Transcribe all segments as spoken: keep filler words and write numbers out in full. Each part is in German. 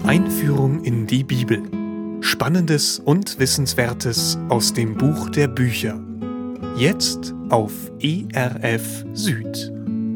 Einführung in die Bibel. Spannendes und Wissenswertes aus dem Buch der Bücher. Jetzt auf E R F Süd.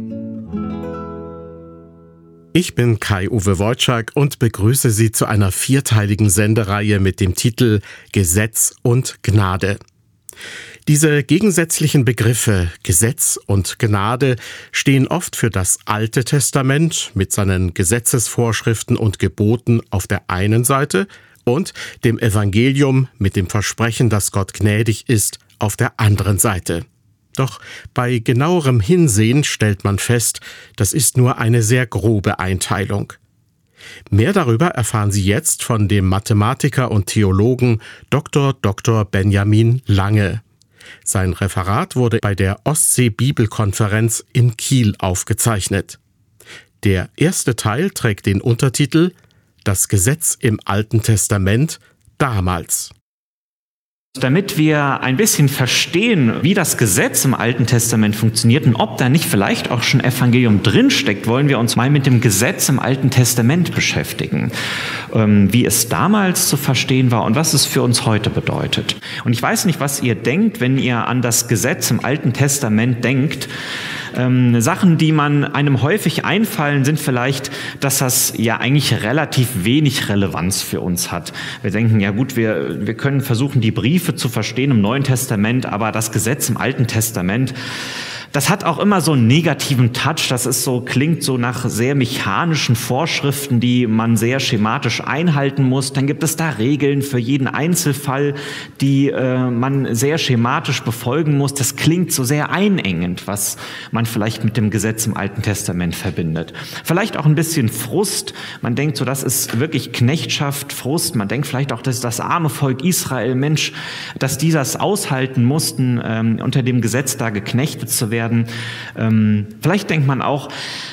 Ich bin Kai-Uwe Wojczak und begrüße Sie zu einer vierteiligen Sendereihe mit dem Titel Gesetz und Gnade. Diese gegensätzlichen Begriffe Gesetz und Gnade stehen oft für das Alte Testament mit seinen Gesetzesvorschriften und Geboten auf der einen Seite und dem Evangelium mit dem Versprechen, dass Gott gnädig ist, auf der anderen Seite. Doch bei genauerem Hinsehen stellt man fest, das ist nur eine sehr grobe Einteilung. Mehr darüber erfahren Sie jetzt von dem Mathematiker und Theologen Doktor Doktor Benjamin Lange. Sein Referat wurde bei der Ostsee-Bibelkonferenz in Kiel aufgezeichnet. Der erste Teil trägt den Untertitel Das Gesetz im Alten Testament damals. Damit wir ein bisschen verstehen, wie das Gesetz im Alten Testament funktioniert und ob da nicht vielleicht auch schon Evangelium drinsteckt, wollen wir uns mal mit dem Gesetz im Alten Testament beschäftigen. Ähm, wie es damals zu verstehen war und was es für uns heute bedeutet. Und ich weiß nicht, was ihr denkt, wenn ihr an das Gesetz im Alten Testament denkt. Ähm, Sachen, die man einem häufig einfallen, sind vielleicht, dass das ja eigentlich relativ wenig Relevanz für uns hat. Wir denken, ja gut, wir, wir können versuchen, die Briefe zu verstehen im Neuen Testament, aber das Gesetz im Alten Testament, das hat auch immer so einen negativen Touch. Das ist so, klingt so nach sehr mechanischen Vorschriften, die man sehr schematisch einhalten muss. Dann gibt es da Regeln für jeden Einzelfall, die äh, man sehr schematisch befolgen muss. Das klingt so sehr einengend, was man vielleicht mit dem Gesetz im Alten Testament verbindet. Vielleicht auch ein bisschen Frust. Man denkt so, das ist wirklich Knechtschaft, Frust. Man denkt vielleicht auch, dass das arme Volk Israel, Mensch, dass die das aushalten mussten, ähm, unter dem Gesetz da geknechtet zu werden. Ähm, vielleicht denkt man auch,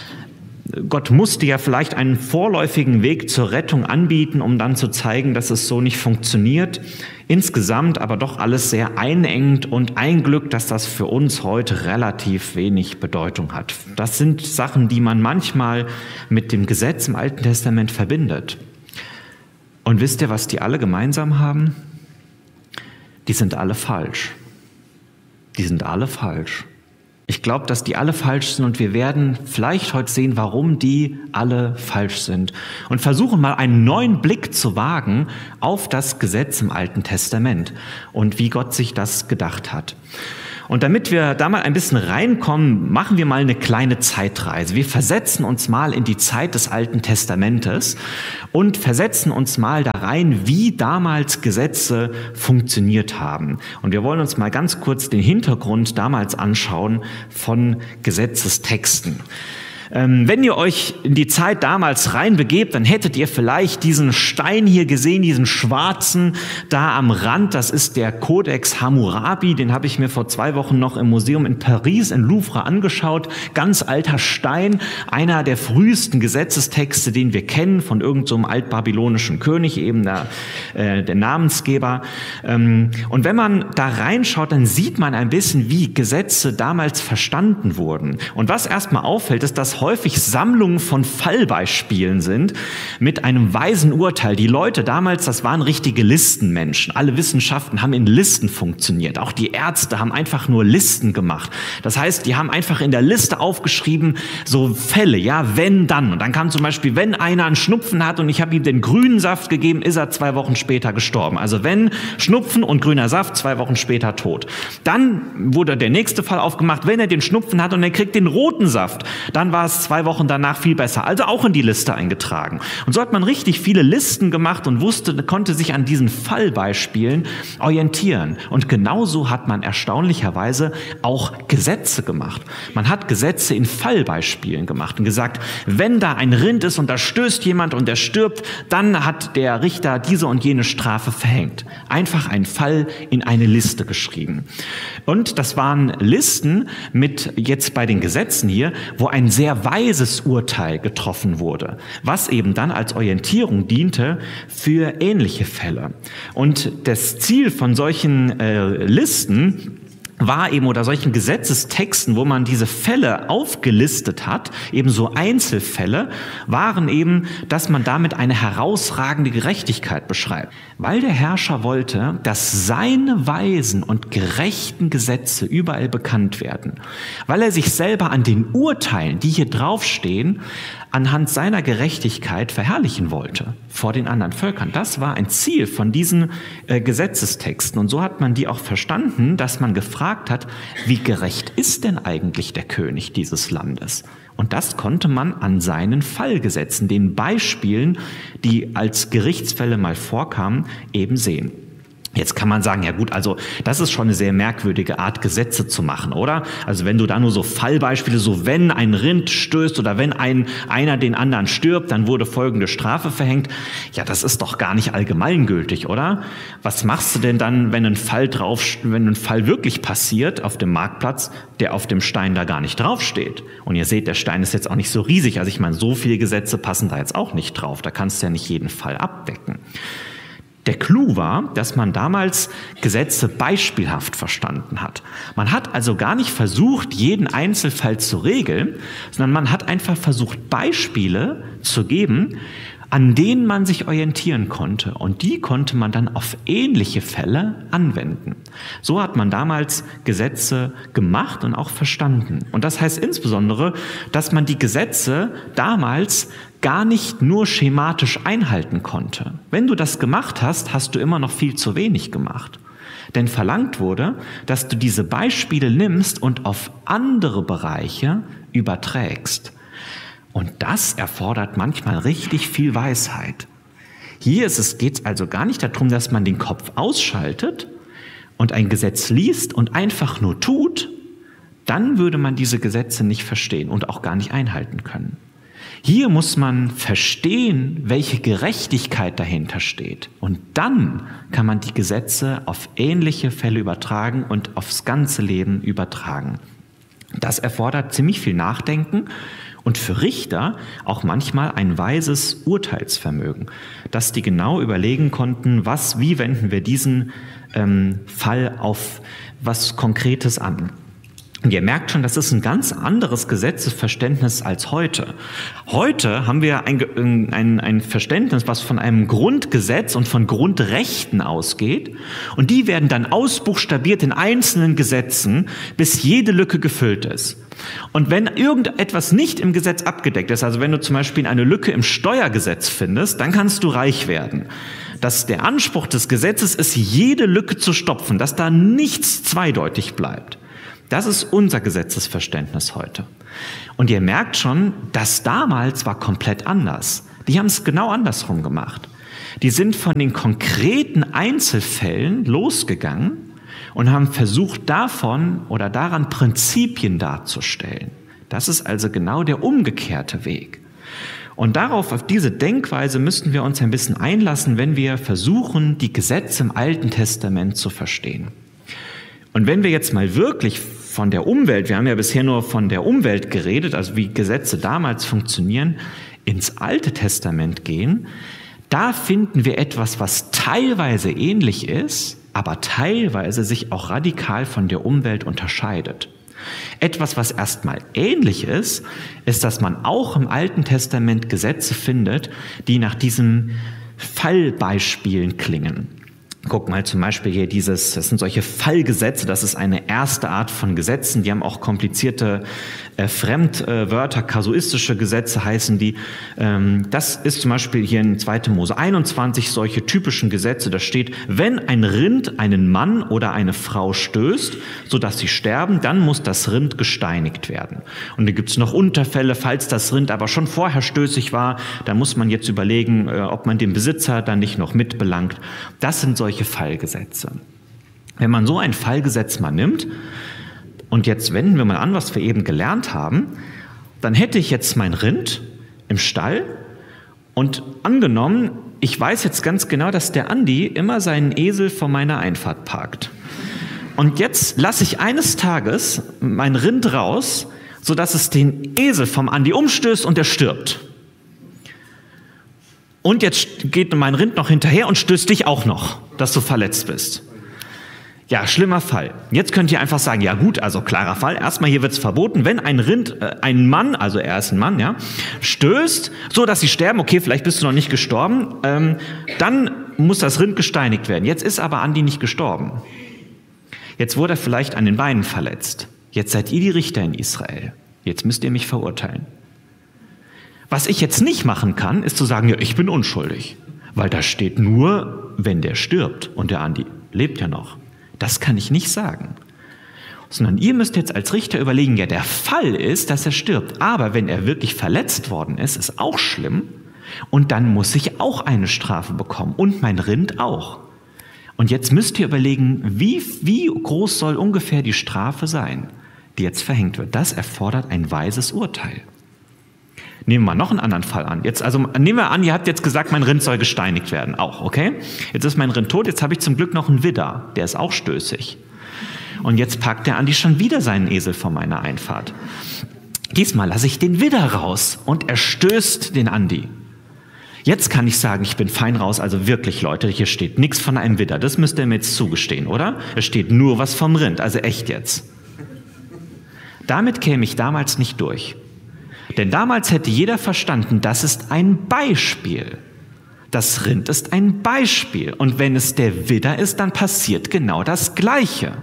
Gott musste ja vielleicht einen vorläufigen Weg zur Rettung anbieten, um dann zu zeigen, dass es so nicht funktioniert. Insgesamt aber doch alles sehr einengend und ein Glück, dass das für uns heute relativ wenig Bedeutung hat. Das sind Sachen, die man manchmal mit dem Gesetz im Alten Testament verbindet. Und wisst ihr, was die alle gemeinsam haben? Die sind alle falsch. Die sind alle falsch. Ich glaube, dass die alle falsch sind und wir werden vielleicht heute sehen, warum die alle falsch sind. Und versuchen mal einen neuen Blick zu wagen auf das Gesetz im Alten Testament und wie Gott sich das gedacht hat. Und damit wir da mal ein bisschen reinkommen, machen wir mal eine kleine Zeitreise. Wir versetzen uns mal in die Zeit des Alten Testamentes und versetzen uns mal da rein, wie damals Gesetze funktioniert haben. Und wir wollen uns mal ganz kurz den Hintergrund damals anschauen von Gesetzestexten. Wenn ihr euch in die Zeit damals reinbegebt, dann hättet ihr vielleicht diesen Stein hier gesehen, diesen schwarzen da am Rand. Das ist der Codex Hammurabi, den habe ich mir vor zwei Wochen noch im Museum in Paris, in Louvre angeschaut. Ganz alter Stein, einer der frühesten Gesetzestexte, den wir kennen, von irgendeinem so altbabylonischen König, eben der, äh, der Namensgeber. Ähm, und wenn man da reinschaut, dann sieht man ein bisschen, wie Gesetze damals verstanden wurden. Und was erstmal auffällt, ist, dass häufig Sammlungen von Fallbeispielen sind mit einem weisen Urteil. Die Leute damals, das waren richtige Listenmenschen. Alle Wissenschaften haben in Listen funktioniert. Auch die Ärzte haben einfach nur Listen gemacht. Das heißt, die haben einfach in der Liste aufgeschrieben, so Fälle, ja, wenn, dann. Und dann kam zum Beispiel, wenn einer einen Schnupfen hat und ich habe ihm den grünen Saft gegeben, ist er zwei Wochen später gestorben. Also wenn Schnupfen und grüner Saft, zwei Wochen später tot. Dann wurde der nächste Fall aufgemacht, wenn er den Schnupfen hat und er kriegt den roten Saft, dann war es zwei Wochen danach viel besser. Also auch in die Liste eingetragen. Und so hat man richtig viele Listen gemacht und wusste, konnte sich an diesen Fallbeispielen orientieren. Und genauso hat man erstaunlicherweise auch Gesetze gemacht. Man hat Gesetze in Fallbeispielen gemacht und gesagt, wenn da ein Rind ist und da stößt jemand und der stirbt, dann hat der Richter diese und jene Strafe verhängt. Einfach ein Fall in eine Liste geschrieben. Und das waren Listen mit, jetzt bei den Gesetzen hier, wo ein sehr weises Urteil getroffen wurde, was eben dann als Orientierung diente für ähnliche Fälle. Und das Ziel von solchen äh, Listen war eben, oder solchen Gesetzestexten, wo man diese Fälle aufgelistet hat, eben so Einzelfälle, waren eben, dass man damit eine herausragende Gerechtigkeit beschreibt. Weil der Herrscher wollte, dass seine weisen und gerechten Gesetze überall bekannt werden. Weil er sich selber an den Urteilen, die hier draufstehen, anhand seiner Gerechtigkeit verherrlichen wollte vor den anderen Völkern. Das war ein Ziel von diesen äh, Gesetzestexten. Und so hat man die auch verstanden, dass man gefragt hat, wie gerecht ist denn eigentlich der König dieses Landes? Und das konnte man an seinen Fallgesetzen, den Beispielen, die als Gerichtsfälle mal vorkamen, eben sehen. Jetzt kann man sagen, ja gut, also das ist schon eine sehr merkwürdige Art, Gesetze zu machen, oder? Also wenn du da nur so Fallbeispiele, so wenn ein Rind stößt oder wenn ein einer den anderen stirbt, dann wurde folgende Strafe verhängt. Ja, das ist doch gar nicht allgemeingültig, oder? Was machst du denn dann, wenn ein Fall drauf, wenn ein Fall wirklich passiert auf dem Marktplatz, der auf dem Stein da gar nicht draufsteht? Und ihr seht, der Stein ist jetzt auch nicht so riesig. Also ich meine, so viele Gesetze passen da jetzt auch nicht drauf. Da kannst du ja nicht jeden Fall abdecken. Der Clou war, dass man damals Gesetze beispielhaft verstanden hat. Man hat also gar nicht versucht, jeden Einzelfall zu regeln, sondern man hat einfach versucht, Beispiele zu geben, an denen man sich orientieren konnte. Und die konnte man dann auf ähnliche Fälle anwenden. So hat man damals Gesetze gemacht und auch verstanden. Und das heißt insbesondere, dass man die Gesetze damals gar nicht nur schematisch einhalten konnte. Wenn du das gemacht hast, hast du immer noch viel zu wenig gemacht. Denn verlangt wurde, dass du diese Beispiele nimmst und auf andere Bereiche überträgst. Und das erfordert manchmal richtig viel Weisheit. Hier ist es, geht es also gar nicht darum, dass man den Kopf ausschaltet und ein Gesetz liest und einfach nur tut. Dann würde man diese Gesetze nicht verstehen und auch gar nicht einhalten können. Hier muss man verstehen, welche Gerechtigkeit dahinter steht. Und dann kann man die Gesetze auf ähnliche Fälle übertragen und aufs ganze Leben übertragen. Das erfordert ziemlich viel Nachdenken und für Richter auch manchmal ein weises Urteilsvermögen, dass die genau überlegen konnten, was, wie wenden wir diesen ähm, Fall auf was Konkretes an. Und ihr merkt schon, das ist ein ganz anderes Gesetzesverständnis als heute. Heute haben wir ein, ein, ein Verständnis, was von einem Grundgesetz und von Grundrechten ausgeht. Und die werden dann ausbuchstabiert in einzelnen Gesetzen, bis jede Lücke gefüllt ist. Und wenn irgendetwas nicht im Gesetz abgedeckt ist, also wenn du zum Beispiel eine Lücke im Steuergesetz findest, dann kannst du reich werden. Dass der Anspruch des Gesetzes ist, jede Lücke zu stopfen, dass da nichts zweideutig bleibt. Das ist unser Gesetzesverständnis heute. Und ihr merkt schon, das damals war komplett anders. Die haben es genau andersrum gemacht. Die sind von den konkreten Einzelfällen losgegangen und haben versucht, davon oder daran Prinzipien darzustellen. Das ist also genau der umgekehrte Weg. Und darauf, auf diese Denkweise müssten wir uns ein bisschen einlassen, wenn wir versuchen, die Gesetze im Alten Testament zu verstehen. Und wenn wir jetzt mal wirklich von der Umwelt, wir haben ja bisher nur von der Umwelt geredet, also wie Gesetze damals funktionieren, ins Alte Testament gehen, da finden wir etwas, was teilweise ähnlich ist, aber teilweise sich auch radikal von der Umwelt unterscheidet. Etwas, was erstmal ähnlich ist, ist, dass man auch im Alten Testament Gesetze findet, die nach diesen Fallbeispielen klingen. Guck mal zum Beispiel hier dieses, das sind solche Fallgesetze, das ist eine erste Art von Gesetzen, die haben auch komplizierte äh, Fremdwörter, kasuistische Gesetze heißen die. Ähm, das ist zum Beispiel hier in zweiter Mose einundzwanzig solche typischen Gesetze, da steht, wenn ein Rind einen Mann oder eine Frau stößt, sodass sie sterben, dann muss das Rind gesteinigt werden. Und da gibt es noch Unterfälle, falls das Rind aber schon vorher stößig war, dann muss man jetzt überlegen, äh, ob man den Besitzer dann nicht noch mitbelangt. Das sind solche Fallgesetze. Wenn man so ein Fallgesetz mal nimmt, und jetzt wenden wir mal an, was wir eben gelernt haben, dann hätte ich jetzt mein Rind im Stall und angenommen, ich weiß jetzt ganz genau, dass der Andi immer seinen Esel vor meiner Einfahrt parkt. Und jetzt lasse ich eines Tages mein Rind raus, sodass es den Esel vom Andi umstößt und er stirbt. Und jetzt geht mein Rind noch hinterher und stößt dich auch noch, dass du verletzt bist. Ja, schlimmer Fall. Jetzt könnt ihr einfach sagen, ja gut, also klarer Fall. Erstmal hier wird es verboten, wenn ein Rind, äh, ein Mann, also er ist ein Mann, ja, stößt, so dass sie sterben, okay, vielleicht bist du noch nicht gestorben, ähm, dann muss das Rind gesteinigt werden. Jetzt ist aber Andi nicht gestorben. Jetzt wurde er vielleicht an den Beinen verletzt. Jetzt seid ihr die Richter in Israel. Jetzt müsst ihr mich verurteilen. Was ich jetzt nicht machen kann, ist zu sagen, ja, ich bin unschuldig. Weil da steht nur, wenn der stirbt und der Andi lebt ja noch. Das kann ich nicht sagen. Sondern ihr müsst jetzt als Richter überlegen, ja, der Fall ist, dass er stirbt. Aber wenn er wirklich verletzt worden ist, ist auch schlimm. Und dann muss ich auch eine Strafe bekommen. Und mein Rind auch. Und jetzt müsst ihr überlegen, wie, wie groß soll ungefähr die Strafe sein, die jetzt verhängt wird. Das erfordert ein weises Urteil. Nehmen wir noch einen anderen Fall an. Jetzt, also nehmen wir an, ihr habt jetzt gesagt, mein Rind soll gesteinigt werden. Auch, okay? Jetzt ist mein Rind tot, jetzt habe ich zum Glück noch einen Widder. Der ist auch stößig. Und jetzt packt der Andi schon wieder seinen Esel vor meiner Einfahrt. Diesmal lasse ich den Widder raus und er stößt den Andi. Jetzt kann ich sagen, ich bin fein raus. Also wirklich, Leute, hier steht nichts von einem Widder. Das müsst ihr mir jetzt zugestehen, oder? Es steht nur was vom Rind. Also echt jetzt. Damit käme ich damals nicht durch. Denn damals hätte jeder verstanden, das ist ein Beispiel. Das Rind ist ein Beispiel. Und wenn es der Widder ist, dann passiert genau das Gleiche.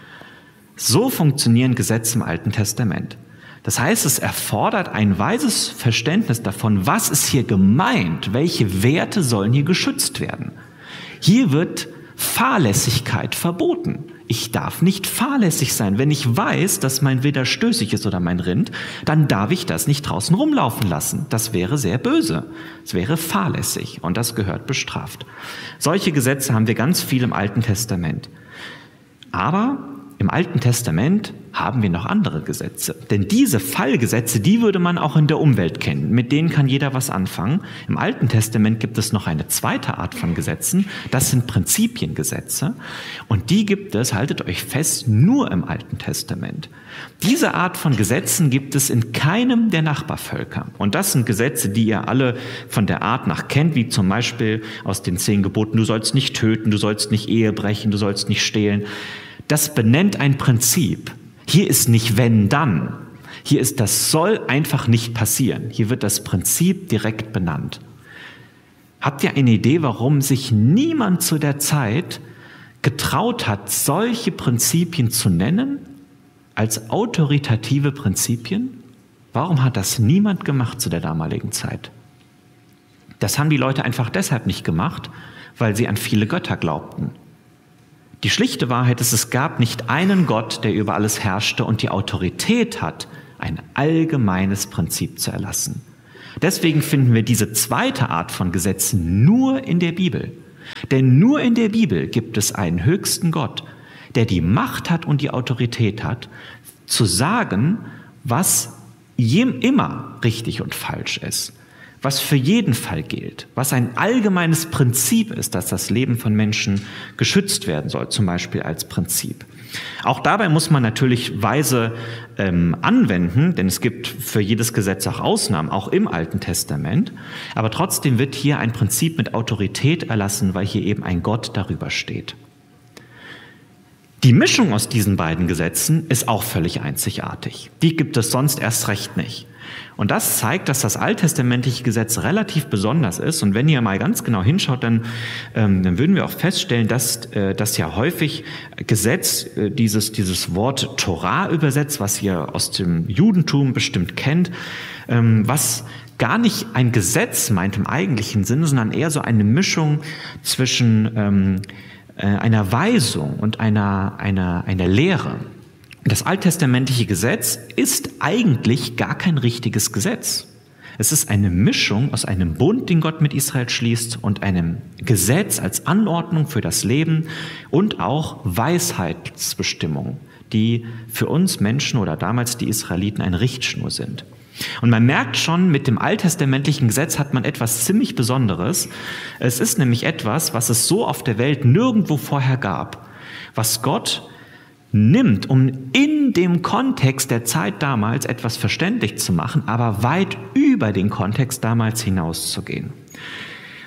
So funktionieren Gesetze im Alten Testament. Das heißt, es erfordert ein weises Verständnis davon, was ist hier gemeint, welche Werte sollen hier geschützt werden. Hier wird Fahrlässigkeit verboten. Ich darf nicht fahrlässig sein. Wenn ich weiß, dass mein Widder stößig ist oder mein Rind, dann darf ich das nicht draußen rumlaufen lassen. Das wäre sehr böse. Es wäre fahrlässig und das gehört bestraft. Solche Gesetze haben wir ganz viel im Alten Testament. Aber im Alten Testament haben wir noch andere Gesetze. Denn diese Fallgesetze, die würde man auch in der Umwelt kennen. Mit denen kann jeder was anfangen. Im Alten Testament gibt es noch eine zweite Art von Gesetzen. Das sind Prinzipiengesetze. Und die gibt es, haltet euch fest, nur im Alten Testament. Diese Art von Gesetzen gibt es in keinem der Nachbarvölker. Und das sind Gesetze, die ihr alle von der Art nach kennt, wie zum Beispiel aus den zehn Geboten, du sollst nicht töten, du sollst nicht Ehe brechen, du sollst nicht stehlen. Das benennt ein Prinzip. Hier ist nicht wenn, dann. Hier ist, das soll einfach nicht passieren. Hier wird das Prinzip direkt benannt. Habt ihr eine Idee, warum sich niemand zu der Zeit getraut hat, solche Prinzipien zu nennen, als autoritative Prinzipien? Warum hat das niemand gemacht zu der damaligen Zeit? Das haben die Leute einfach deshalb nicht gemacht, weil sie an viele Götter glaubten. Die schlichte Wahrheit ist, es gab nicht einen Gott, der über alles herrschte und die Autorität hat, ein allgemeines Prinzip zu erlassen. Deswegen finden wir diese zweite Art von Gesetzen nur in der Bibel. Denn nur in der Bibel gibt es einen höchsten Gott, der die Macht hat und die Autorität hat, zu sagen, was immer richtig und falsch ist. Was für jeden Fall gilt, was ein allgemeines Prinzip ist, dass das Leben von Menschen geschützt werden soll, zum Beispiel als Prinzip. Auch dabei muss man natürlich weise ähm, anwenden, denn es gibt für jedes Gesetz auch Ausnahmen, auch im Alten Testament. Aber trotzdem wird hier ein Prinzip mit Autorität erlassen, weil hier eben ein Gott darüber steht. Die Mischung aus diesen beiden Gesetzen ist auch völlig einzigartig. Die gibt es sonst erst recht nicht. Und das zeigt, dass das alttestamentliche Gesetz relativ besonders ist. Und wenn ihr mal ganz genau hinschaut, dann, ähm, dann würden wir auch feststellen, dass, äh, dass ja häufig Gesetz, äh, dieses, dieses Wort Torah übersetzt, was ihr aus dem Judentum bestimmt kennt, ähm, was gar nicht ein Gesetz meint im eigentlichen Sinne, sondern eher so eine Mischung zwischen ähm, äh, einer Weisung und einer, einer, einer Lehre. Das alttestamentliche Gesetz ist eigentlich gar kein richtiges Gesetz. Es ist eine Mischung aus einem Bund, den Gott mit Israel schließt, und einem Gesetz als Anordnung für das Leben und auch Weisheitsbestimmungen, die für uns Menschen oder damals die Israeliten eine Richtschnur sind. Und man merkt schon, mit dem alttestamentlichen Gesetz hat man etwas ziemlich Besonderes. Es ist nämlich etwas, was es so auf der Welt nirgendwo vorher gab, was Gott nimmt, um in dem Kontext der Zeit damals etwas verständlich zu machen, aber weit über den Kontext damals hinauszugehen.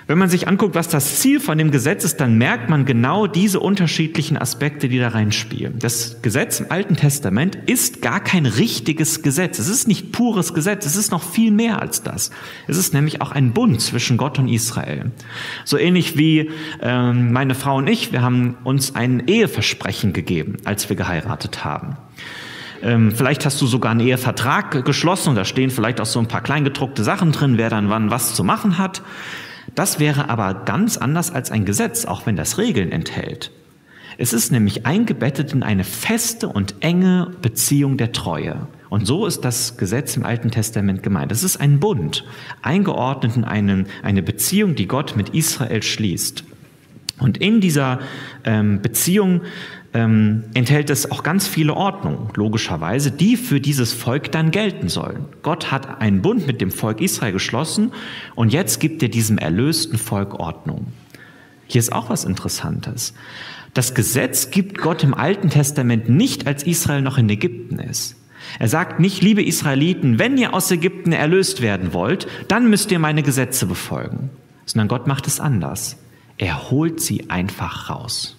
Wenn man sich anguckt, was das Ziel von dem Gesetz ist, dann merkt man genau diese unterschiedlichen Aspekte, die da reinspielen. Das Gesetz im Alten Testament ist gar kein richtiges Gesetz. Es ist nicht pures Gesetz, es ist noch viel mehr als das. Es ist nämlich auch ein Bund zwischen Gott und Israel. So ähnlich wie äh, meine Frau und ich, wir haben uns ein Eheversprechen gegeben, als wir geheiratet haben. Ähm, vielleicht hast du sogar einen Ehevertrag geschlossen und da stehen vielleicht auch so ein paar kleingedruckte Sachen drin, wer dann wann was zu machen hat. Das wäre aber ganz anders als ein Gesetz, auch wenn das Regeln enthält. Es ist nämlich eingebettet in eine feste und enge Beziehung der Treue. Und so ist das Gesetz im Alten Testament gemeint. Es ist ein Bund, eingeordnet in einen, eine Beziehung, die Gott mit Israel schließt. Und in dieser ähm, Beziehung ähm, enthält es auch ganz viele Ordnungen, logischerweise, die für dieses Volk dann gelten sollen. Gott hat einen Bund mit dem Volk Israel geschlossen und jetzt gibt er diesem erlösten Volk Ordnung. Hier ist auch was Interessantes. Das Gesetz gibt Gott im Alten Testament nicht, als Israel noch in Ägypten ist. Er sagt nicht, liebe Israeliten, wenn ihr aus Ägypten erlöst werden wollt, dann müsst ihr meine Gesetze befolgen. Sondern Gott macht es anders. Er holt sie einfach raus.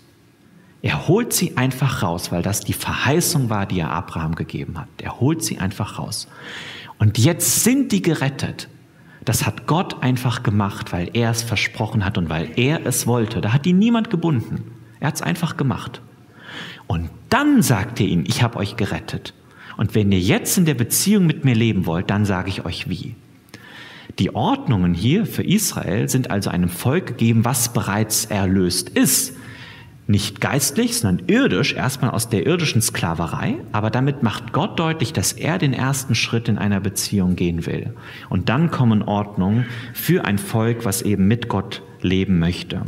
Er holt sie einfach raus, weil das die Verheißung war, die er Abraham gegeben hat. Er holt sie einfach raus. Und jetzt sind die gerettet. Das hat Gott einfach gemacht, weil er es versprochen hat und weil er es wollte. Da hat ihn niemand gebunden. Er hat es einfach gemacht. Und dann sagt er ihnen, ich habe euch gerettet. Und wenn ihr jetzt in der Beziehung mit mir leben wollt, dann sage ich euch wie. Die Ordnungen hier für Israel sind also einem Volk gegeben, was bereits erlöst ist. Nicht geistlich, sondern irdisch, erstmal aus der irdischen Sklaverei, aber damit macht Gott deutlich, dass er den ersten Schritt in einer Beziehung gehen will. Und dann kommen Ordnungen für ein Volk, was eben mit Gott leben möchte.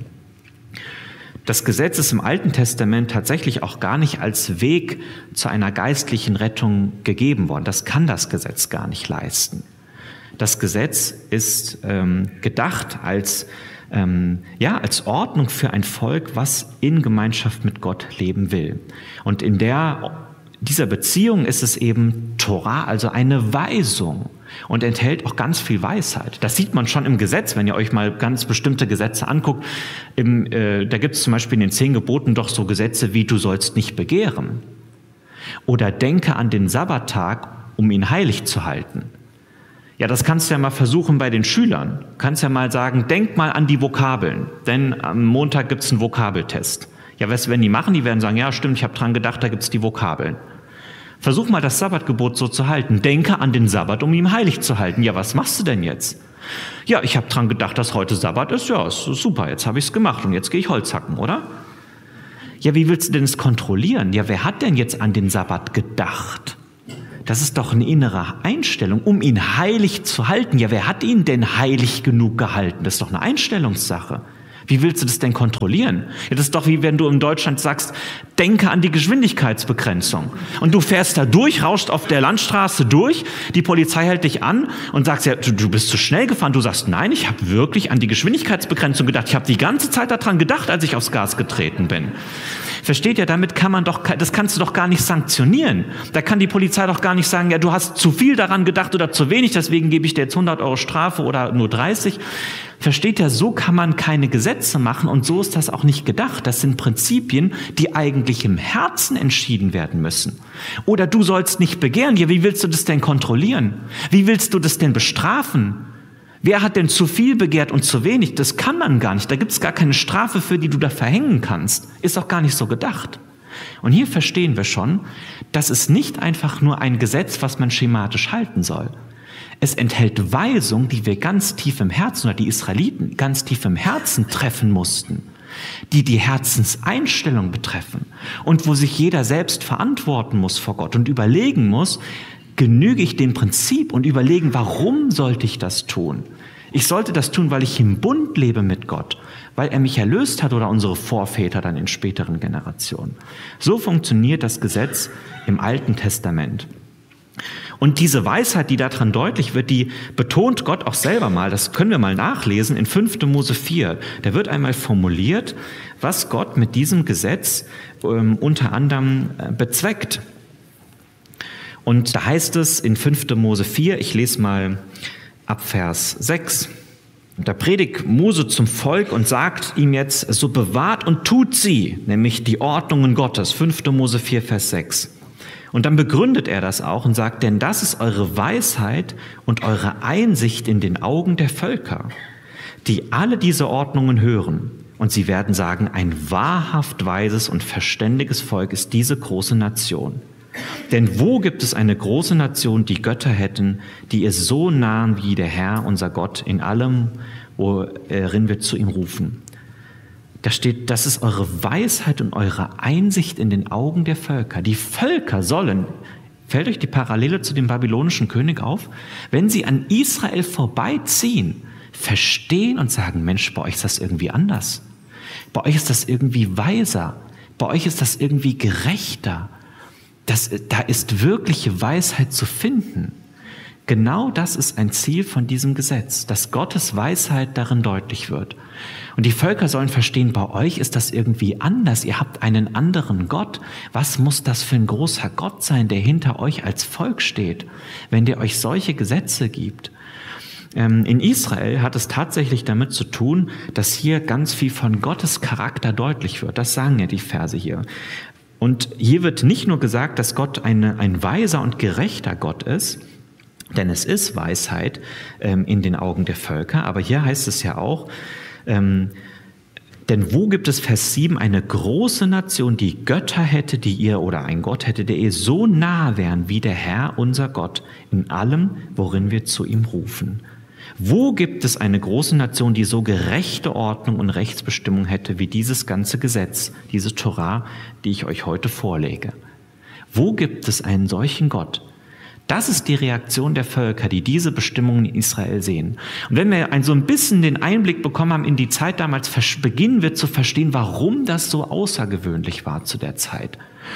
Das Gesetz ist im Alten Testament tatsächlich auch gar nicht als Weg zu einer geistlichen Rettung gegeben worden. Das kann das Gesetz gar nicht leisten. Das Gesetz ist ähm, gedacht als Ähm, ja, als Ordnung für ein Volk, was in Gemeinschaft mit Gott leben will. Und in der, dieser Beziehung ist es eben Torah, also eine Weisung und enthält auch ganz viel Weisheit. Das sieht man schon im Gesetz, wenn ihr euch mal ganz bestimmte Gesetze anguckt. Im, äh, da gibt es zum Beispiel in den zehn Geboten doch so Gesetze wie, du sollst nicht begehren. Oder denke an den Sabbattag, um ihn heilig zu halten. Ja, das kannst du ja mal versuchen bei den Schülern. Du kannst ja mal sagen, denk mal an die Vokabeln, denn am Montag gibt es einen Vokabeltest. Ja, was werden die machen? Die werden sagen, ja stimmt, ich habe dran gedacht, da gibt es die Vokabeln. Versuch mal das Sabbatgebot so zu halten. Denke an den Sabbat, um ihn heilig zu halten. Ja, was machst du denn jetzt? Ja, ich habe dran gedacht, dass heute Sabbat ist. Ja, ist super, jetzt habe ich es gemacht und jetzt gehe ich Holz hacken, oder? Ja, wie willst du denn es kontrollieren? Ja, wer hat denn jetzt an den Sabbat gedacht? Das ist doch eine innere Einstellung, um ihn heilig zu halten. Ja, wer hat ihn denn heilig genug gehalten? Das ist doch eine Einstellungssache. Wie willst du das denn kontrollieren? Ja, das ist doch wie wenn du in Deutschland sagst, denke an die Geschwindigkeitsbegrenzung. Und du fährst da durch, rauschst auf der Landstraße durch, die Polizei hält dich an und sagt, ja, du, du bist zu schnell gefahren. Du sagst, nein, ich habe wirklich an die Geschwindigkeitsbegrenzung gedacht. Ich habe die ganze Zeit daran gedacht, als ich aufs Gas getreten bin. Versteht ihr, damit kann man doch, das kannst du doch gar nicht sanktionieren. Da kann die Polizei doch gar nicht sagen, ja, du hast zu viel daran gedacht oder zu wenig, deswegen gebe ich dir jetzt hundert Euro Strafe oder nur dreißig. Versteht ihr, so kann man keine Gesetze machen und so ist das auch nicht gedacht. Das sind Prinzipien, die eigentlich im Herzen entschieden werden müssen. Oder du sollst nicht begehren. Ja, wie willst du das denn kontrollieren? Wie willst du das denn bestrafen? Wer hat denn zu viel begehrt und zu wenig? Das kann man gar nicht. Da gibt es gar keine Strafe für, die du da verhängen kannst. Ist auch gar nicht so gedacht. Und hier verstehen wir schon, das ist nicht einfach nur ein Gesetz, was man schematisch halten soll. Es enthält Weisungen, die wir ganz tief im Herzen oder die Israeliten ganz tief im Herzen treffen mussten, die die Herzenseinstellung betreffen und wo sich jeder selbst verantworten muss vor Gott und überlegen muss, genüge ich dem Prinzip und überlegen, warum sollte ich das tun? Ich sollte das tun, weil ich im Bund lebe mit Gott, weil er mich erlöst hat oder unsere Vorväter dann in späteren Generationen. So funktioniert das Gesetz im Alten Testament. Und diese Weisheit, die daran deutlich wird, die betont Gott auch selber mal. Das können wir mal nachlesen in fünfter Mose vier. Da wird einmal formuliert, was Gott mit diesem Gesetz ähm, unter anderem äh, bezweckt. Und da heißt es in fünfter Mose vier, ich lese mal ab Vers sechs, Und da predigt Mose zum Volk und sagt ihm jetzt, so bewahrt und tut sie, nämlich die Ordnungen Gottes, fünfter Mose vier, Vers sechs. Und dann begründet er das auch und sagt, denn das ist eure Weisheit und eure Einsicht in den Augen der Völker, die alle diese Ordnungen hören. Und sie werden sagen, ein wahrhaft weises und verständiges Volk ist diese große Nation. Denn wo gibt es eine große Nation, die Götter hätten, die ihr so nahen wie der Herr, unser Gott, in allem, worin wir zu ihm rufen? Da steht, das ist eure Weisheit und eure Einsicht in den Augen der Völker. Die Völker sollen, fällt euch die Parallele zu dem babylonischen König auf, wenn sie an Israel vorbeiziehen, verstehen und sagen, Mensch, bei euch ist das irgendwie anders. Bei euch ist das irgendwie weiser. Bei euch ist das irgendwie gerechter. Das, da ist wirkliche Weisheit zu finden. Genau das ist ein Ziel von diesem Gesetz, dass Gottes Weisheit darin deutlich wird. Und die Völker sollen verstehen, bei euch ist das irgendwie anders. Ihr habt einen anderen Gott. Was muss das für ein großer Gott sein, der hinter euch als Volk steht, wenn der euch solche Gesetze gibt? In Israel hat es tatsächlich damit zu tun, dass hier ganz viel von Gottes Charakter deutlich wird. Das sagen ja die Verse hier. Und hier wird nicht nur gesagt, dass Gott eine, ein weiser und gerechter Gott ist, denn es ist Weisheit ähm, in den Augen der Völker, aber hier heißt es ja auch, ähm, denn wo gibt es, Vers sieben, eine große Nation, die Götter hätte, die ihr, oder ein Gott hätte, der ihr so nahe wären wie der Herr, unser Gott, in allem, worin wir zu ihm rufen. Wo gibt es eine große Nation, die so gerechte Ordnung und Rechtsbestimmung hätte wie dieses ganze Gesetz, diese Torah, die ich euch heute vorlege? Wo gibt es einen solchen Gott? Das ist die Reaktion der Völker, die diese Bestimmungen in Israel sehen. Und wenn wir ein, so ein bisschen den Einblick bekommen haben in die Zeit damals, beginnen wir zu verstehen, warum das so außergewöhnlich war zu der Zeit.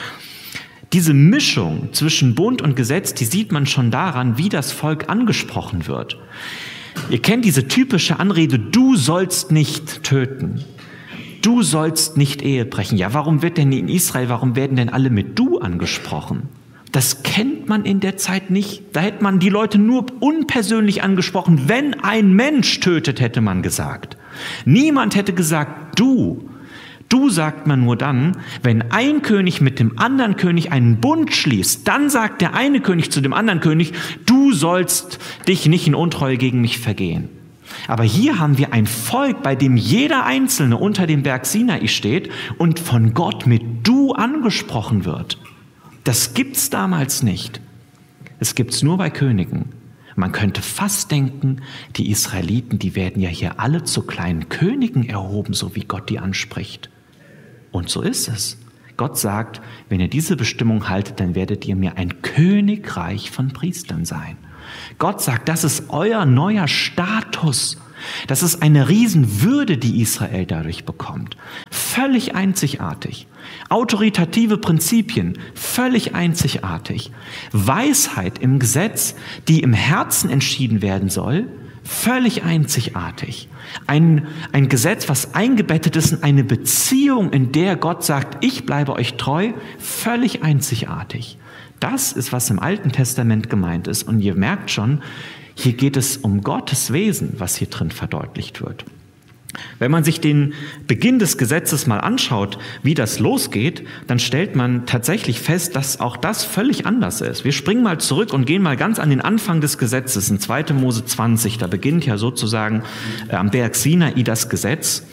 Diese Mischung zwischen Bund und Gesetz, die sieht man schon daran, wie das Volk angesprochen wird. Ihr kennt diese typische Anrede, du sollst nicht töten. Du sollst nicht Ehe brechen. Ja, warum wird denn in Israel, warum werden denn alle mit du angesprochen? Das kennt man in der Zeit nicht. Da hätte man die Leute nur unpersönlich angesprochen. Wenn ein Mensch tötet, hätte man gesagt. Niemand hätte gesagt, du. Du sagt man nur dann, wenn ein König mit dem anderen König einen Bund schließt, dann sagt der eine König zu dem anderen König, du sollst dich nicht in Untreue gegen mich vergehen. Aber hier haben wir ein Volk, bei dem jeder Einzelne unter dem Berg Sinai steht und von Gott mit du angesprochen wird. Das gibt's damals nicht. Es gibt's nur bei Königen. Man könnte fast denken, die Israeliten, die werden ja hier alle zu kleinen Königen erhoben, so wie Gott die anspricht. Und so ist es. Gott sagt, wenn ihr diese Bestimmung haltet, dann werdet ihr mir ein Königreich von Priestern sein. Gott sagt, das ist euer neuer Status. Das ist eine Riesenwürde, die Israel dadurch bekommt. Völlig einzigartig. Autoritative Prinzipien, völlig einzigartig. Weisheit im Gesetz, die im Herzen entschieden werden soll, völlig einzigartig. Ein, ein Gesetz, was eingebettet ist in eine Beziehung, in der Gott sagt, ich bleibe euch treu, völlig einzigartig. Das ist, was im Alten Testament gemeint ist. Und ihr merkt schon, hier geht es um Gottes Wesen, was hier drin verdeutlicht wird. Wenn man sich den Beginn des Gesetzes mal anschaut, wie das losgeht, dann stellt man tatsächlich fest, dass auch das völlig anders ist. Wir springen mal zurück und gehen mal ganz an den Anfang des Gesetzes, in zweiter Mose zwanzig. Da beginnt ja sozusagen äh, am Berg Sinai das Gesetz.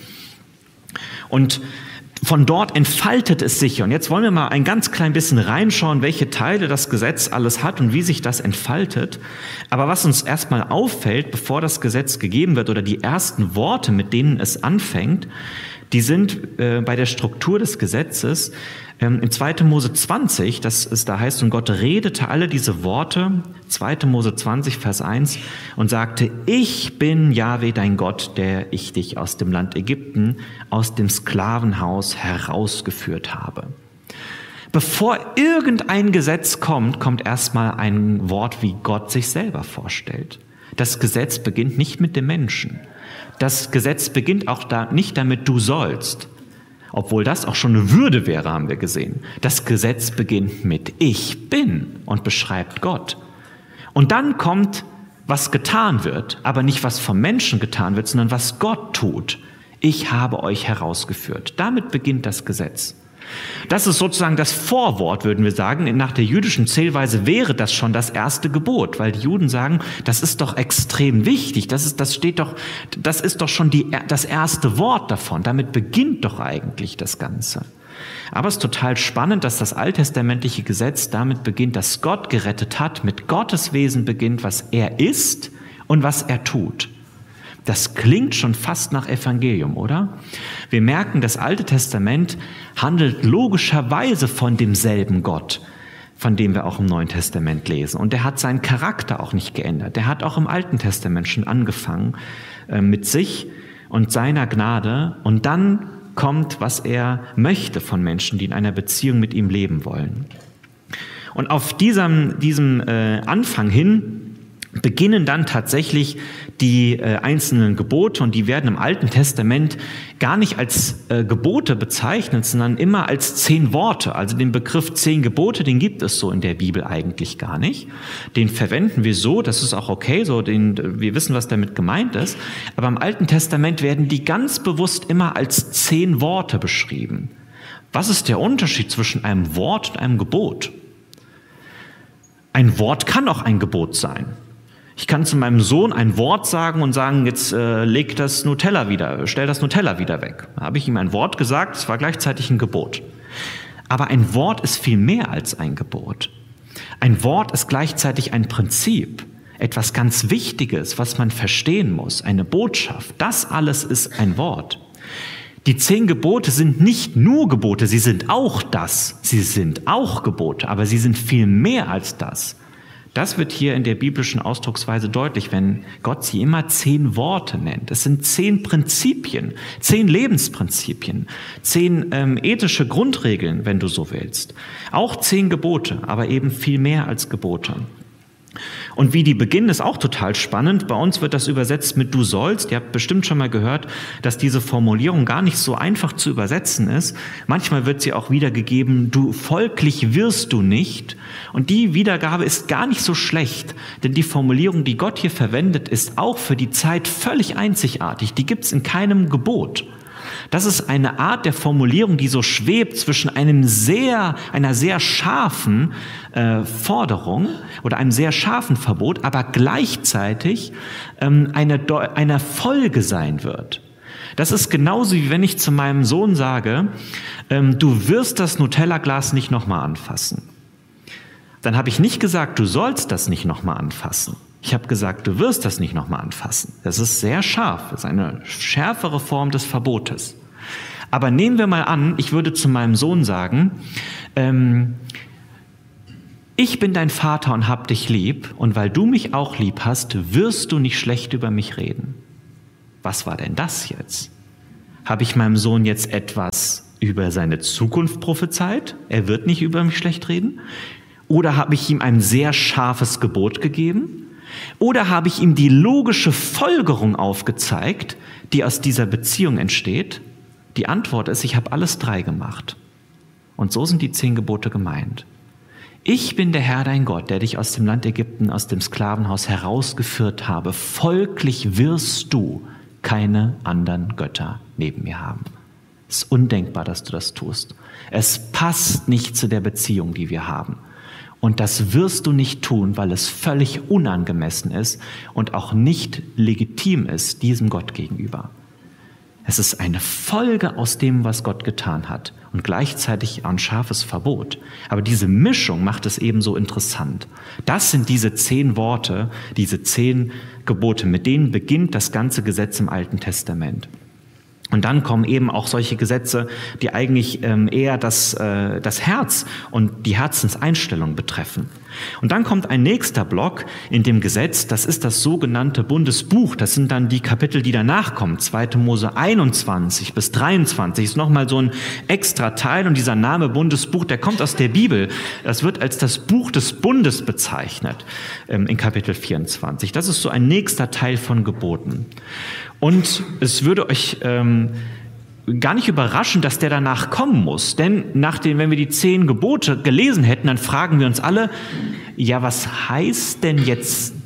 Und von dort entfaltet es sich. Und jetzt wollen wir mal ein ganz klein bisschen reinschauen, welche Teile das Gesetz alles hat und wie sich das entfaltet. Aber was uns erstmal auffällt, bevor das Gesetz gegeben wird oder die ersten Worte, mit denen es anfängt, die sind äh, bei der Struktur des Gesetzes ähm, in zweiter Mose zwanzig, das ist, da heißt, und Gott redete alle diese Worte, zweiter Mose zwanzig, Vers eins, und sagte, ich bin Jahwe, dein Gott, der ich dich aus dem Land Ägypten, aus dem Sklavenhaus herausgeführt habe. Bevor irgendein Gesetz kommt, kommt erstmal ein Wort, wie Gott sich selber vorstellt. Das Gesetz beginnt nicht mit dem Menschen. Das Gesetz beginnt auch da nicht damit, du sollst. Obwohl das auch schon eine Würde wäre, haben wir gesehen. Das Gesetz beginnt mit ich bin und beschreibt Gott. Und dann kommt was getan wird, aber nicht was vom Menschen getan wird, sondern was Gott tut. Ich habe euch herausgeführt. Damit beginnt das Gesetz. Das ist sozusagen das Vorwort, würden wir sagen. Nach der jüdischen Zählweise wäre das schon das erste Gebot, weil die Juden sagen, das ist doch extrem wichtig. Das ist, das steht doch, das ist doch schon die, das erste Wort davon. Damit beginnt doch eigentlich das Ganze. Aber es ist total spannend, dass das alttestamentliche Gesetz damit beginnt, dass Gott gerettet hat, mit Gottes Wesen beginnt, was er ist und was er tut. Das klingt schon fast nach Evangelium, oder? Wir merken, das Alte Testament handelt logischerweise von demselben Gott, von dem wir auch im Neuen Testament lesen. Und er hat seinen Charakter auch nicht geändert. Der hat auch im Alten Testament schon angefangen äh, mit sich und seiner Gnade. Und dann kommt, was er möchte von Menschen, die in einer Beziehung mit ihm leben wollen. Und auf diesem, diesem äh, Anfang hin beginnen dann tatsächlich die äh, einzelnen Gebote, und die werden im Alten Testament gar nicht als äh, Gebote bezeichnet, sondern immer als zehn Worte. Also den Begriff zehn Gebote, den gibt es so in der Bibel eigentlich gar nicht. Den verwenden wir so, das ist auch okay, so den, wir wissen, was damit gemeint ist. Aber im Alten Testament werden die ganz bewusst immer als zehn Worte beschrieben. Was ist der Unterschied zwischen einem Wort und einem Gebot? Ein Wort kann auch ein Gebot sein. Ich kann zu meinem Sohn ein Wort sagen und sagen, jetzt äh, leg das Nutella wieder, stell das Nutella wieder weg. Da habe ich ihm ein Wort gesagt, es war gleichzeitig ein Gebot. Aber ein Wort ist viel mehr als ein Gebot. Ein Wort ist gleichzeitig ein Prinzip, etwas ganz Wichtiges, was man verstehen muss, eine Botschaft. Das alles ist ein Wort. Die zehn Gebote sind nicht nur Gebote, sie sind auch das. Sie sind auch Gebote, aber sie sind viel mehr als das. Das wird hier in der biblischen Ausdrucksweise deutlich, wenn Gott sie immer zehn Worte nennt. Es sind zehn Prinzipien, zehn Lebensprinzipien, zehn ähm, ethische Grundregeln, wenn du so willst. Auch zehn Gebote, aber eben viel mehr als Gebote. Und wie die beginnen, ist auch total spannend. Bei uns wird das übersetzt mit du sollst. Ihr habt bestimmt schon mal gehört, dass diese Formulierung gar nicht so einfach zu übersetzen ist. Manchmal wird sie auch wiedergegeben, du folglich wirst du nicht. Und die Wiedergabe ist gar nicht so schlecht, denn die Formulierung, die Gott hier verwendet, ist auch für die Zeit völlig einzigartig. Die gibt es in keinem Gebot. Das ist eine Art der Formulierung, die so schwebt zwischen einem sehr, einer sehr scharfen äh, Forderung oder einem sehr scharfen Verbot, aber gleichzeitig ähm, eine, eine Folge sein wird. Das ist genauso, wie wenn ich zu meinem Sohn sage, ähm, du wirst das Nutella-Glas nicht nochmal anfassen. Dann habe ich nicht gesagt, du sollst das nicht nochmal anfassen. Ich habe gesagt, du wirst das nicht nochmal anfassen. Das ist sehr scharf, das ist eine schärfere Form des Verbotes. Aber nehmen wir mal an, ich würde zu meinem Sohn sagen, ähm, ich bin dein Vater und hab dich lieb, und weil du mich auch lieb hast, wirst du nicht schlecht über mich reden. Was war denn das jetzt? Habe ich meinem Sohn jetzt etwas über seine Zukunft prophezeit? Er wird nicht über mich schlecht reden? Oder habe ich ihm ein sehr scharfes Gebot gegeben? Oder habe ich ihm die logische Folgerung aufgezeigt, die aus dieser Beziehung entsteht? Die Antwort ist, ich habe alles drei gemacht. Und so sind die zehn Gebote gemeint. Ich bin der Herr, dein Gott, der dich aus dem Land Ägypten, aus dem Sklavenhaus herausgeführt habe. Folglich wirst du keine anderen Götter neben mir haben. Es ist undenkbar, dass du das tust. Es passt nicht zu der Beziehung, die wir haben. Und das wirst du nicht tun, weil es völlig unangemessen ist und auch nicht legitim ist diesem Gott gegenüber. Es ist eine Folge aus dem, was Gott getan hat, und gleichzeitig ein scharfes Verbot. Aber diese Mischung macht es eben so interessant. Das sind diese zehn Worte, diese zehn Gebote, mit denen beginnt das ganze Gesetz im Alten Testament. Und dann kommen eben auch solche Gesetze, die eigentlich ähm, eher das, äh, das Herz und die Herzenseinstellung betreffen. Und dann kommt ein nächster Block in dem Gesetz, das ist das sogenannte Bundesbuch. Das sind dann die Kapitel, die danach kommen. zweite Mose einundzwanzig bis dreiundzwanzig ist nochmal so ein extra Teil. Und dieser Name Bundesbuch, der kommt aus der Bibel. Das wird als das Buch des Bundes bezeichnet ähm, in Kapitel vierundzwanzig. Das ist so ein nächster Teil von Geboten. Und es würde euch ähm, gar nicht überraschen, dass der danach kommen muss. Denn nach den, wenn wir die zehn Gebote gelesen hätten, dann fragen wir uns alle, ja, was heißt denn jetzt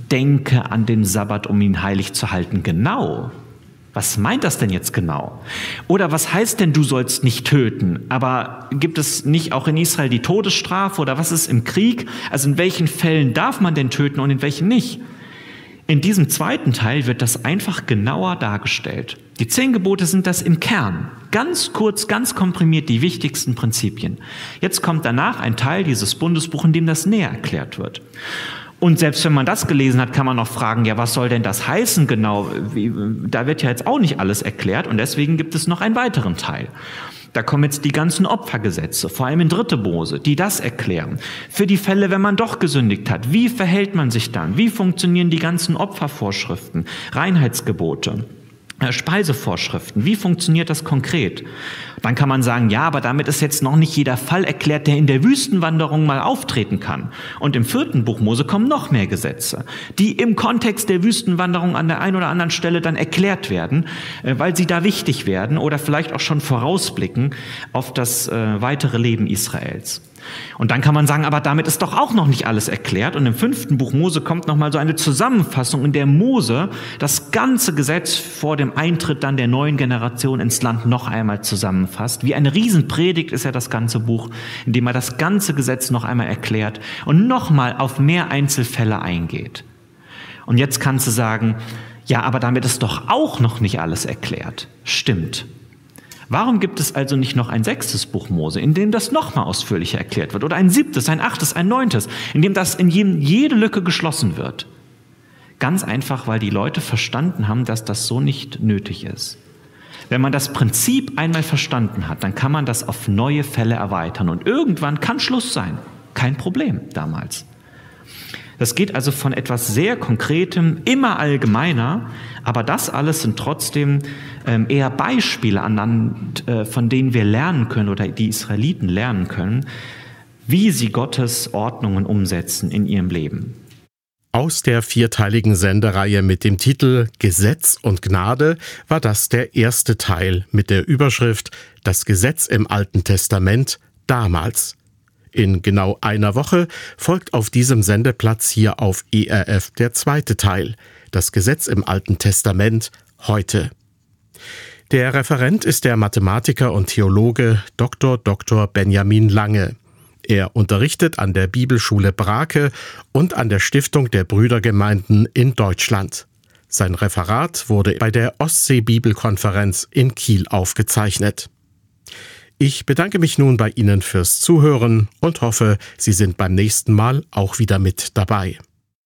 denke an den Sabbat, um ihn heilig zu halten. Genau. Was meint das denn jetzt genau? Oder was heißt denn, du sollst nicht töten? Aber gibt es nicht auch in Israel die Todesstrafe oder was ist im Krieg? Also in welchen Fällen darf man denn töten und in welchen nicht? In diesem zweiten Teil wird das einfach genauer dargestellt. Die zehn Gebote sind das im Kern. Ganz kurz, ganz komprimiert die wichtigsten Prinzipien. Jetzt kommt danach ein Teil dieses Bundesbuch, in dem das näher erklärt wird. Und selbst wenn man das gelesen hat, kann man noch fragen, ja, was soll denn das heißen genau? Wie, da wird ja jetzt auch nicht alles erklärt und deswegen gibt es noch einen weiteren Teil. Da kommen jetzt die ganzen Opfergesetze, vor allem in dritte Mose, die das erklären. Für die Fälle, wenn man doch gesündigt hat, wie verhält man sich dann? Wie funktionieren die ganzen Opfervorschriften, Reinheitsgebote? Speisevorschriften, wie funktioniert das konkret? Dann kann man sagen, ja, aber damit ist jetzt noch nicht jeder Fall erklärt, der in der Wüstenwanderung mal auftreten kann. Und im vierten Buch Mose kommen noch mehr Gesetze, die im Kontext der Wüstenwanderung an der einen oder anderen Stelle dann erklärt werden, weil sie da wichtig werden oder vielleicht auch schon vorausblicken auf das äh, weitere Leben Israels. Und dann kann man sagen, aber damit ist doch auch noch nicht alles erklärt. Und im fünften Buch Mose kommt nochmal so eine Zusammenfassung, in der Mose das ganze Gesetz vor dem Eintritt dann der neuen Generation ins Land noch einmal zusammenfasst. Wie eine Riesenpredigt ist ja das ganze Buch, in dem er das ganze Gesetz noch einmal erklärt und nochmal auf mehr Einzelfälle eingeht. Und jetzt kannst du sagen, ja, aber damit ist doch auch noch nicht alles erklärt. Stimmt. Warum gibt es also nicht noch ein sechstes Buch Mose, in dem das nochmal ausführlicher erklärt wird? Oder ein siebtes, ein achtes, ein neuntes, in dem das in jedem, jede Lücke geschlossen wird? Ganz einfach, weil die Leute verstanden haben, dass das so nicht nötig ist. Wenn man das Prinzip einmal verstanden hat, dann kann man das auf neue Fälle erweitern. Und irgendwann kann Schluss sein. Kein Problem damals. Das geht also von etwas sehr Konkretem, immer allgemeiner, aber das alles sind trotzdem ähm, eher Beispiele, anhand äh, von denen wir lernen können oder die Israeliten lernen können, wie sie Gottes Ordnungen umsetzen in ihrem Leben. Aus der vierteiligen Sendereihe mit dem Titel Gesetz und Gnade war das der erste Teil mit der Überschrift Das Gesetz im Alten Testament damals. In genau einer Woche folgt auf diesem Sendeplatz hier auf E R F der zweite Teil, das Gesetz im Alten Testament heute. Der Referent ist der Mathematiker und Theologe Doktor Doktor Benjamin Lange. Er unterrichtet an der Bibelschule Brake und an der Stiftung der Brüdergemeinden in Deutschland. Sein Referat wurde bei der Ostsee-Bibelkonferenz in Kiel aufgezeichnet. Ich bedanke mich nun bei Ihnen fürs Zuhören und hoffe, Sie sind beim nächsten Mal auch wieder mit dabei.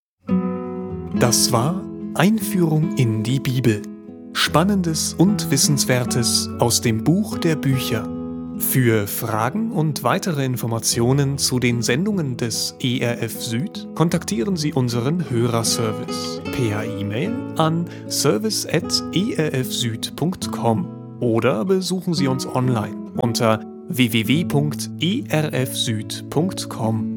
Das war Einführung in die Bibel. Spannendes und Wissenswertes aus dem Buch der Bücher. Für Fragen und weitere Informationen zu den Sendungen des E R F Süd kontaktieren Sie unseren Hörerservice per E-Mail an service at e r f süd punkt com oder besuchen Sie uns online unter w w w punkt e r f süd punkt com.